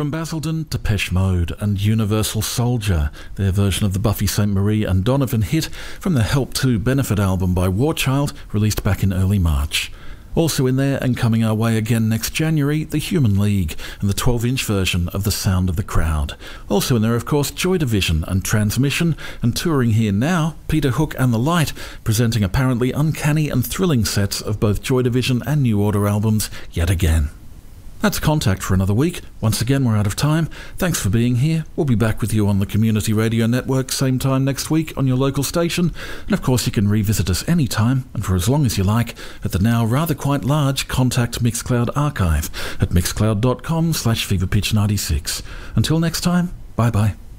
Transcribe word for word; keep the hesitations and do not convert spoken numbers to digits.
From Basildon, Depeche Mode and Universal Soldier, their version of the Buffy Sainte-Marie and Donovan hit from the Help to Benefit album by Warchild, released back in early March. Also in there and coming our way again next January, The Human League and the twelve-inch version of The Sound of the Crowd. Also in there, of course, Joy Division and Transmission, and touring here now, Peter Hook and The Light, presenting apparently uncanny and thrilling sets of both Joy Division and New Order albums yet again. That's Contact for another week. Once again, we're out of time. Thanks for being here. We'll be back with you on the Community Radio Network same time next week on your local station. And of course, you can revisit us anytime and for as long as you like at the now rather quite large Contact Mixcloud archive at mixcloud dot com slash feverpitch ninety-six. Until next time, bye-bye.